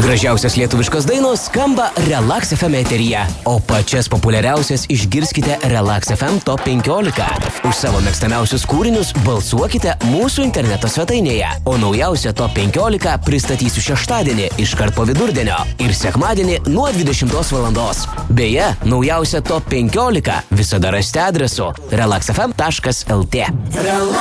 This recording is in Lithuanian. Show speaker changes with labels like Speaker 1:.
Speaker 1: Gražiausias lietuviškos dainos skamba Relax FM eteryje, o pačias populiariausias išgirskite Relax FM Top 15. Už savo mėgstamiausius kūrinius balsuokite mūsų interneto svetainėje, o naujausią Top 15 pristatysiu šeštadienį iškart po vidurdienio ir sekmadienį nuo 20 valandos. Beje, naujausią Top 15 visada rasite adresu relaxfm.lt.